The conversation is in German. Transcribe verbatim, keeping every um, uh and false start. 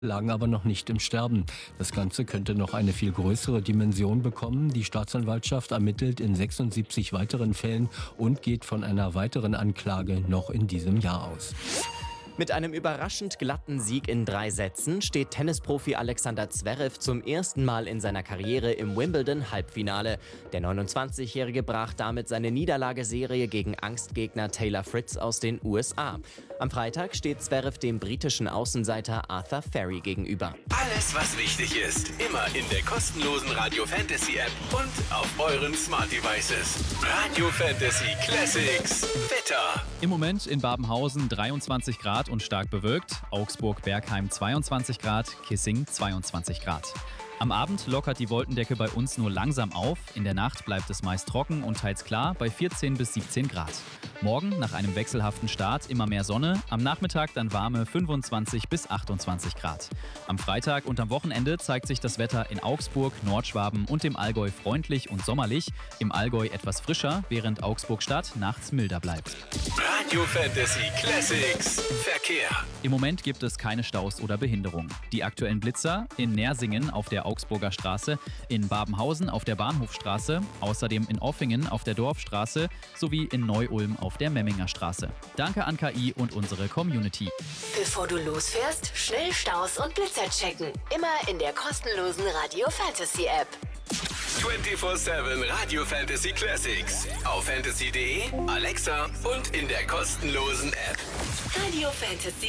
lagen aber noch nicht im Sterben. Das Ganze könnte noch eine viel größere Dimension bekommen. Die Staatsanwaltschaft ermittelt in sechsundsiebzig weiteren Fällen und geht von einer weiteren Anklage noch in diesem Jahr aus. Mit einem überraschend glatten Sieg in drei Sätzen steht Tennisprofi Alexander Zverev zum ersten Mal in seiner Karriere im Wimbledon-Halbfinale. Der neunundzwanzigjährige brach damit seine Niederlageserie gegen Angstgegner Taylor Fritz aus den U S A. Am Freitag steht Zverev dem britischen Außenseiter Arthur Ferry gegenüber. Alles, was wichtig ist, immer in der kostenlosen Radio Fantasy App und auf euren Smart Devices. Radio Fantasy Classics Wetter. Im Moment in Babenhausen dreiundzwanzig Grad und stark bewölkt, Augsburg-Bergheim zweiundzwanzig Grad, Kissing zweiundzwanzig Grad. Am Abend lockert die Wolkendecke bei uns nur langsam auf, in der Nacht bleibt es meist trocken und teils klar bei vierzehn bis siebzehn Grad. Morgen nach einem wechselhaften Start immer mehr Sonne, am Nachmittag dann warme fünfundzwanzig bis achtundzwanzig Grad. Am Freitag und am Wochenende zeigt sich das Wetter in Augsburg, Nordschwaben und dem Allgäu freundlich und sommerlich, im Allgäu etwas frischer, während Augsburg-Stadt nachts milder bleibt. Radio Fantasy Classics Verkehr. Im Moment gibt es keine Staus oder Behinderungen. Die aktuellen Blitzer in Nersingen auf der Augsburger Straße, in Babenhausen auf der Bahnhofstraße, außerdem in Offingen auf der Dorfstraße sowie in Neu-Ulm auf der Memminger Straße. Danke an K I und unsere Community. Bevor du losfährst, schnell Staus und Blitzer checken. Immer in der kostenlosen Radio Fantasy App. vierundzwanzig sieben Radio Fantasy Classics. Auf fantasy punkt de, Alexa und in der kostenlosen App. Radio Fantasy